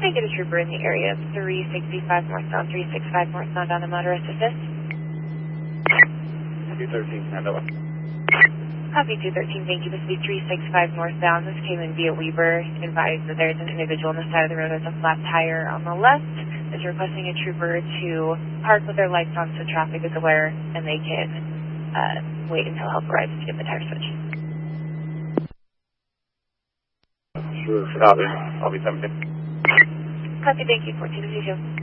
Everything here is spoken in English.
I get a trooper in the area of 365 northbound, 365 northbound on a motorist assist? 213, handle it. Copy 213, thank you. This will be 365 northbound. This came in via Weber. Advised that there's an individual on the side of the road with a flat tire on the left. Is requesting a trooper to park with their lights on so traffic is aware and they can wait until help arrives to get the tire switched. Sure, copy. I'll be 17. Copy, thank you. 14 to 2.